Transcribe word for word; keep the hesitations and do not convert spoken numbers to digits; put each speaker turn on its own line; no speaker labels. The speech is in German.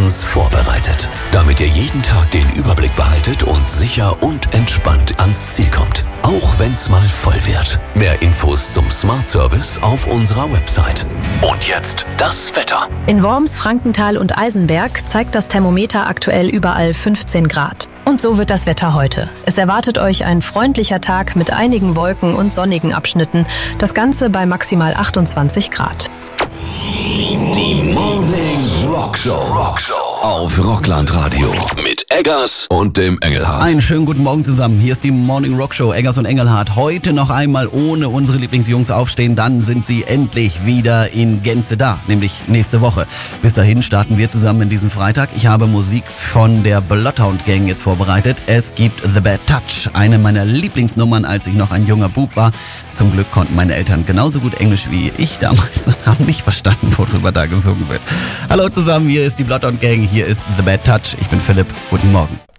bestens vorbereitet, damit ihr jeden Tag den Überblick behaltet und sicher und entspannt ans Ziel kommt. Auch wenn's mal voll wird. Mehr Infos zum Smart Service auf unserer Website. Und jetzt das Wetter.
In Worms, Frankenthal und Eisenberg zeigt das Thermometer aktuell überall fünfzehn Grad. Und so wird das Wetter heute. Es erwartet euch ein freundlicher Tag mit einigen Wolken und sonnigen Abschnitten. Das Ganze bei maximal achtundzwanzig Grad.
Die Morning Rockshow. Rockshow auf Rockland Radio mit Eggers und dem Engelhardt.
Einen schönen guten Morgen zusammen. Hier ist die Morning Rockshow. Eggers und Engelhardt. Heute noch einmal ohne unsere Lieblingsjungs aufstehen. Dann sind sie endlich wieder in Gänze da. Nämlich nächste Woche. Bis dahin starten wir zusammen in diesem Freitag. Ich habe Musik von der Bloodhound Gang jetzt vorbereitet. Es gibt The Bad Touch. Eine meiner Lieblingsnummern, als ich noch ein junger Bub war. Zum Glück konnten meine Eltern genauso gut Englisch wie ich damals und haben nicht verstanden, worüber da gesungen wird. Hallo zusammen, hier ist die Bloodhound Gang. Hier ist The Bad Touch. Ich bin Philipp. Guten Morgen.